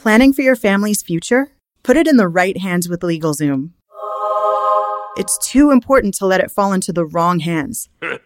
Planning for your family's future? Put it in the right hands with LegalZoom. It's too important to let it fall into the wrong hands.